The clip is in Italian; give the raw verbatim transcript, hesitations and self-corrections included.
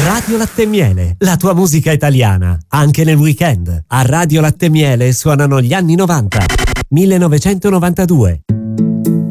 Radio Latte e Miele, la tua musica italiana, anche nel weekend. A Radio Latte e Miele suonano gli anni novanta. millenovecentonovantadue.